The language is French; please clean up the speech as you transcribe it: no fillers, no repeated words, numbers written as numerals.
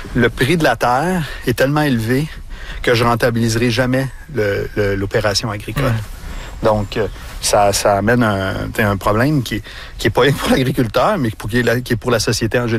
le prix de la terre est tellement élevé que je rentabiliserai jamais l'opération agricole. Donc, ça amène un problème qui est pas rien pour l'agriculteur, mais qui est pour la société en général.